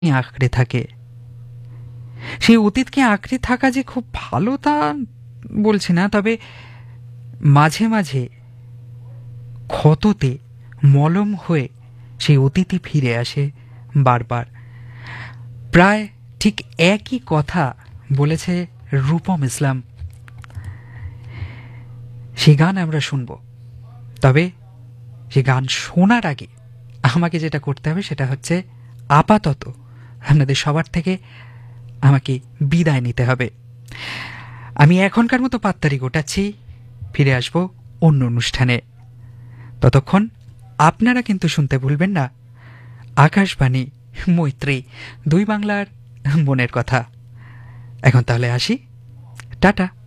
আঁকড়ে থাকে। সেই অতীতকে আঁকড়ে থাকা যে খুব ভালো তা বলছি না, তবে মাঝে মাঝে ক্ষততে মলম হয়ে সেই অতীতই ফিরে আসে বারবার। প্রায় ঠিক একই কথা বলেছে রূপম ইসলাম। সেই গান আমরা শুনব, তবে সে গান শোনার আগে আমাকে যেটা করতে হবে সেটা হচ্ছে আপাতত আপনাদের সবার থেকে আমাকে বিদায় নিতে হবে। আমি এখনকার মতো পাত্তারি গোটাচ্ছি, ফিরে আসব অন্য অনুষ্ঠানে। ততক্ষণ আপনারা কিন্তু শুনতে ভুলবেন না আকাশবাণী মৈত্রী, দুই বাংলার মনের কথা। এখন তাহলে আসি, টাটা।